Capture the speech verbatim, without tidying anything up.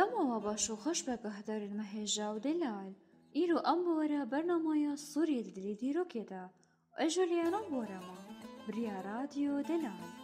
بەڵگەمەوە باش و خۆش بە گەهدەرن مەهێژا و دەلال ئیر و ئەم بۆرە بەرنامەیە سووری دلی دیرۆکێدا ئەژۆلیانە بۆرەمە بریا رادیۆ دەلال